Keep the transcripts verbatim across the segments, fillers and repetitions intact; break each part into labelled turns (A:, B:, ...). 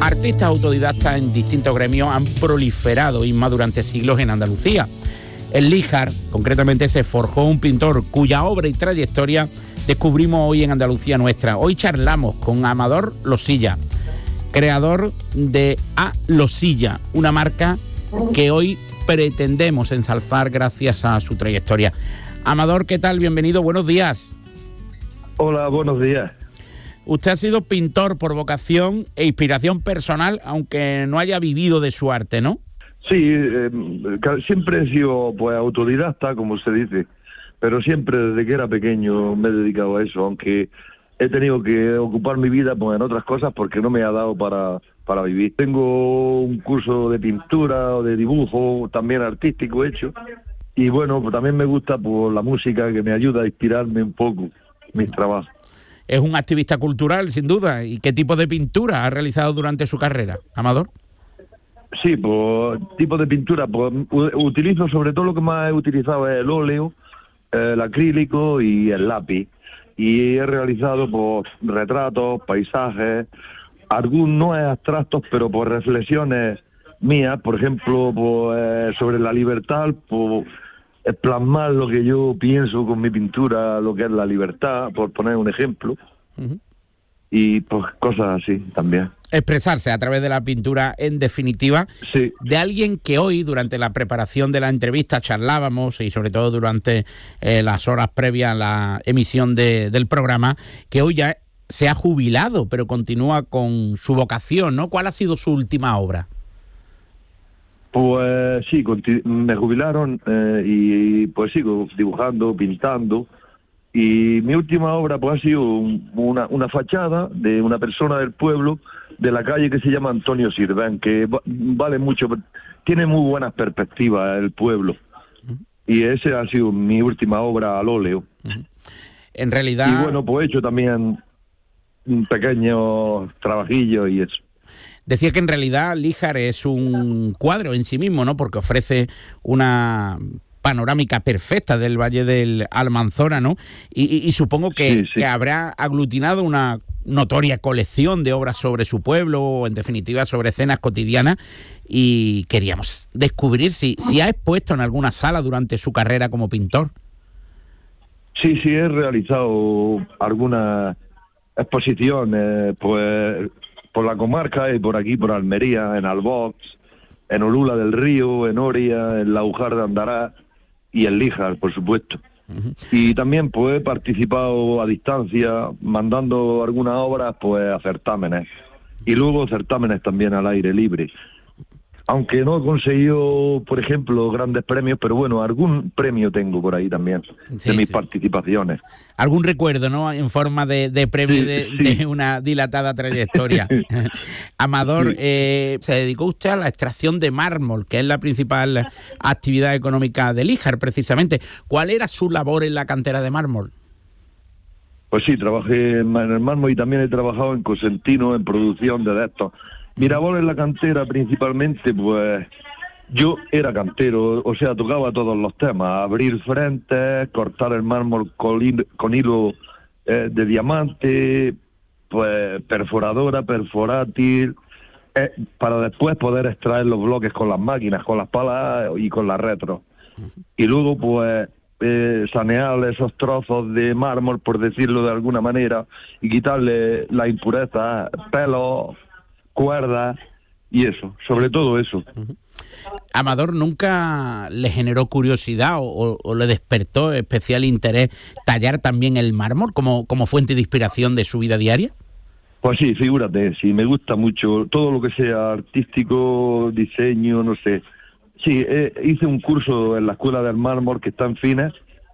A: Artistas autodidactas en distintos gremios han proliferado, Isma, durante siglos en Andalucía. En Líjar, concretamente, se forjó un pintor cuya obra y trayectoria descubrimos hoy en Andalucía Nuestra. Hoy charlamos con Amador Losilla, creador de A Losilla, una marca que hoy pretendemos ensalzar gracias a su trayectoria. Amador, ¿qué tal? Bienvenido, buenos días.
B: Hola, buenos días.
A: Usted ha sido pintor por vocación e inspiración personal, aunque no haya vivido de su arte, ¿no?
B: Sí, eh, siempre he sido pues autodidacta, como usted dice, pero siempre desde que era pequeño me he dedicado a eso, aunque he tenido que ocupar mi vida pues, en otras cosas porque no me ha dado para, para vivir. Tengo un curso de pintura o de dibujo, también artístico hecho, y bueno, pues también me gusta pues, la música que me ayuda a inspirarme un poco mis trabajos.
A: Es un activista cultural, sin duda. ¿Y qué tipo de pintura ha realizado durante su carrera, Amador?
B: Sí, pues tipo de pintura, pues utilizo sobre todo lo que más he utilizado es el óleo, el acrílico y el lápiz. Y he realizado pues retratos, paisajes, algunos no es abstractos, pero por reflexiones mías, por ejemplo, pues sobre la libertad, pues es plasmar lo que yo pienso con mi pintura, lo que es la libertad, por poner un ejemplo. Uh-huh. Y pues cosas así también.
A: Expresarse a través de la pintura, en definitiva,
B: sí.
A: De alguien que hoy, durante la preparación de la entrevista, charlábamos, y sobre todo durante eh, las horas previas a la emisión de, del programa, que hoy ya se ha jubilado, pero continúa con su vocación, ¿no? ¿Cuál ha sido su última obra?
B: Pues sí, me jubilaron eh, y pues sigo dibujando, pintando. Y mi última obra pues ha sido un, una, una fachada de una persona del pueblo, de la calle que se llama Antonio Sirvén, que va, vale mucho, tiene muy buenas perspectivas el pueblo. Uh-huh. Y esa ha sido mi última obra al óleo.
A: Uh-huh. En realidad...
B: Y bueno, pues he hecho también pequeños trabajillos y eso.
A: Decía que en realidad Líjar es un cuadro en sí mismo, ¿no? Porque ofrece una panorámica perfecta del Valle del Almanzora, ¿no? Y, y, y supongo que,
B: sí, sí.
A: que habrá aglutinado una notoria colección de obras sobre su pueblo, o en definitiva sobre escenas cotidianas, y queríamos descubrir si, si ha expuesto en alguna sala durante su carrera como pintor.
B: Sí, sí, he realizado algunas exposiciones, pues por la comarca y por aquí, por Almería, en Albox, en Olula del Río, en Oria, en Laujar de Andará y en Líjar, por supuesto. Uh-huh. Y también pues he participado a distancia, mandando algunas obras pues a certámenes. Y luego certámenes también al aire libre. Aunque no he conseguido, por ejemplo, grandes premios, pero bueno, algún premio tengo por ahí también, sí, de mis sí. participaciones.
A: Algún recuerdo, ¿no? En forma de, de premio sí, de, sí. de una dilatada trayectoria. Amador, sí. eh, se dedicó usted a la extracción de mármol, que es la principal actividad económica de Líjar, precisamente. ¿Cuál era su labor en la cantera de mármol?
B: Pues sí, trabajé en el mármol y también he trabajado en Cosentino, en producción de estos. Mi labor en la cantera principalmente, pues yo era cantero, o sea, tocaba todos los temas, abrir frentes, cortar el mármol con, hilo, con hilo eh, de diamante, pues perforadora, perforátil, eh, para después poder extraer los bloques con las máquinas, con las palas y con la retro. Y luego, pues, eh, sanear esos trozos de mármol, por decirlo de alguna manera, y quitarle la impureza, pelos, cuerdas y eso, sobre todo eso.
A: Uh-huh. Amador, ¿nunca le generó curiosidad o, o, o le despertó especial interés tallar también el mármol como, como fuente de inspiración de su vida diaria?
B: Pues sí, figúrate, sí, me gusta mucho todo lo que sea artístico, diseño, no sé. Sí, eh, hice un curso en la Escuela del Mármol que está en Fines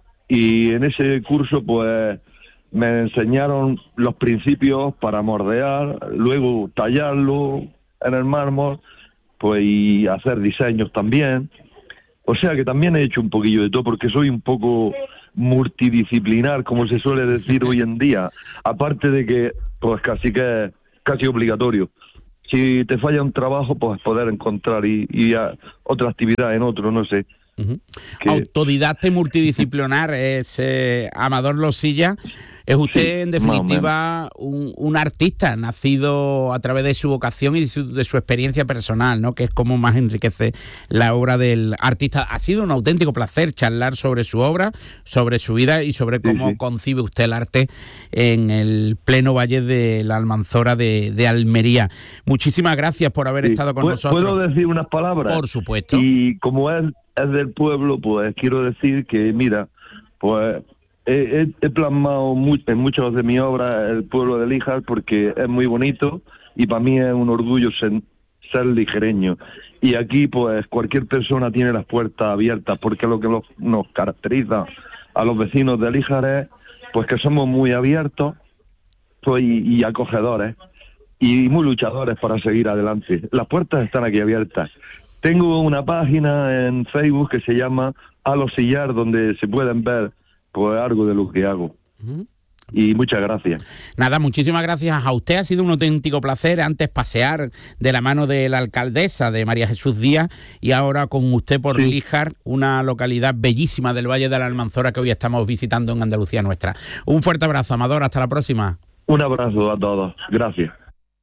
B: y en ese curso pues me enseñaron los principios para moldear, luego tallarlo en el mármol, pues y hacer diseños también. O sea que también he hecho un poquillo de todo porque soy un poco multidisciplinar, como se suele decir hoy en día. Aparte de que, pues casi que es casi obligatorio. Si te falla un trabajo, pues poder encontrar y, y a otra actividad en otro, no sé.
A: Uh-huh. Que... Autodidacta y multidisciplinar es eh, Amador Losilla. Es usted, en
B: Sí, más o
A: definitiva, un, un artista nacido a través de su vocación y de su, de su experiencia personal, ¿no? Que es como más enriquece la obra del artista. Ha sido un auténtico placer charlar sobre su obra, sobre su vida y sobre cómo
B: sí, sí.
A: concibe usted el arte en el pleno valle de la Almanzora de, de Almería. Muchísimas gracias por haber
B: Sí.
A: estado con
B: ¿Puedo-
A: nosotros.
B: ¿Puedo decir unas palabras?
A: Por supuesto.
B: Y como es, es del pueblo, pues quiero decir que, mira, pues he, he- he plasmado mu- en muchas de mis obras el pueblo de Líjar porque es muy bonito y para mí es un orgullo ser, ser ligereño. Y aquí, pues, cualquier persona tiene las puertas abiertas porque lo que los- nos caracteriza a los vecinos de Líjar es, pues, que somos muy abiertos, pues, y, y acogedores y muy luchadores para seguir adelante. Las puertas están aquí abiertas. Tengo una página en Facebook que se llama A los Sillar, donde se pueden ver pues algo de lo que hago.
A: Ujú.
B: Y muchas gracias.
A: Nada, muchísimas gracias a usted. Ha sido un auténtico placer antes pasear de la mano de la alcaldesa de María Jesús Díaz y ahora con usted por
B: Sí.
A: Líjar, una localidad bellísima del Valle de la Almanzora que hoy estamos visitando en Andalucía nuestra. Un fuerte abrazo, Amador. Hasta la próxima.
B: Un abrazo a todos. Gracias.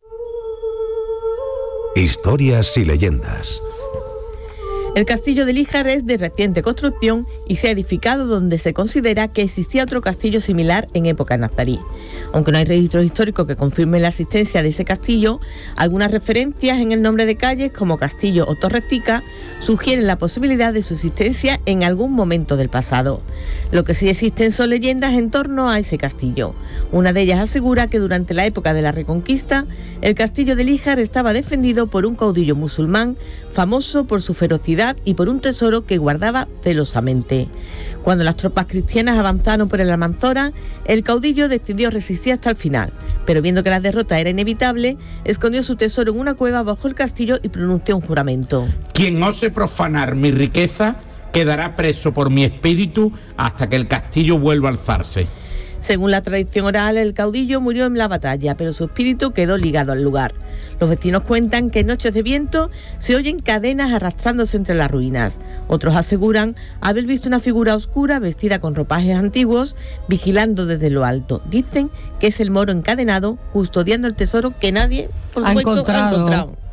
C: Historias y leyendas.
D: El castillo de Líjar es de reciente construcción y se ha edificado donde se considera que existía otro castillo similar en época nazarí. Aunque no hay registros históricos que confirmen la existencia de ese castillo, algunas referencias en el nombre de calles como Castillo o Torrestica sugieren la posibilidad de su existencia en algún momento del pasado. Lo que sí existen son leyendas en torno a ese castillo. Una de ellas asegura que durante la época de la Reconquista, el castillo de Líjar estaba defendido por un caudillo musulmán famoso por su ferocidad y por un tesoro que guardaba celosamente. Cuando las tropas cristianas avanzaron por el Almanzora, el caudillo decidió resistir hasta el final, pero viendo que la derrota era inevitable, escondió su tesoro en una cueva bajo el castillo y pronunció un juramento.
A: Quien ose profanar mi riqueza quedará preso por mi espíritu hasta que el castillo vuelva a alzarse.
D: Según la tradición oral, el caudillo murió en la batalla, pero su espíritu quedó ligado al lugar. Los vecinos cuentan que en noches de viento se oyen cadenas arrastrándose entre las ruinas. Otros aseguran haber visto una figura oscura vestida con ropajes antiguos, vigilando desde lo alto. Dicen que es el moro encadenado, custodiando el tesoro que nadie, por
E: Ha
D: supuesto,
E: encontrado.
D: ha encontrado.